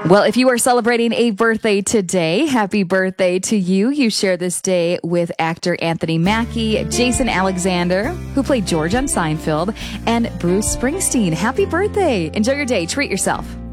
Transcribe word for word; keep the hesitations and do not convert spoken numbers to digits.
Well, if you are celebrating a birthday today, happy birthday to you. You share this day with actor Anthony Mackie, Jason Alexander, who played George on Seinfeld, and Bruce Springsteen. Happy birthday. Enjoy your day. Treat yourself.